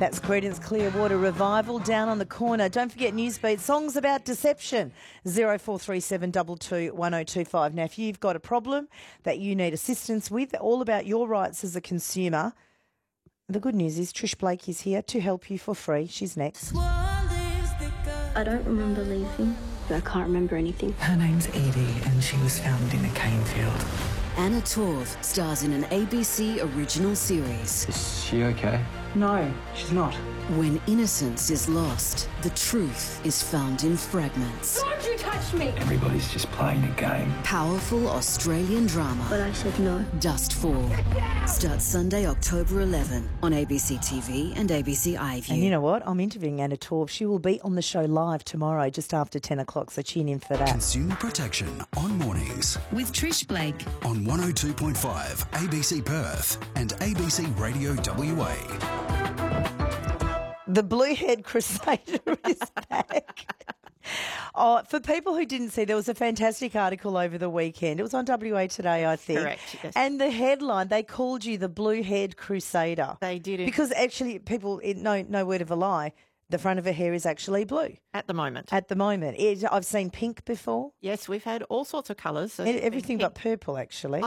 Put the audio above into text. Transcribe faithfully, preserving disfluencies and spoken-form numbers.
That's Creedence Clearwater Revival down on the corner. Don't forget Newsbeat, songs about deception, zero four three seven two two one zero two five. Now, if you've got a problem that you need assistance with, all about your rights as a consumer, the good news is Trish Blake is here to help you for free. She's next. I don't remember leaving. I can't remember anything. Her name's Edie and she was found in a cane field. Anna Torv stars in an A B C original series. Is she okay? No, she's not. When innocence is lost, the truth is found in fragments. Don't you touch me! Everybody's just playing a game. Powerful Australian drama. But I said no. Dustfall. Starts Sunday, October eleventh on A B C T V and A B C iView. And you know what? I'm interviewing Anna Torv. She will be on the show live tomorrow just after ten o'clock, so tune in for that. Consumer Protection on mornings With Trish Blake. on one oh two point five A B C Perth and A B C Radio W A. The Bluehead Crusader is back. Oh, for people who didn't see, there was a fantastic article over the weekend. It was on W A Today, I think. Correct, yes. And the headline, they called you the Bluehead Crusader. They did. Because actually, people, it, no, no word of a lie, the front of her hair is actually blue At the moment. at the moment. It, I've seen pink before. Yes, we've had all sorts of colours. Everything but purple, actually.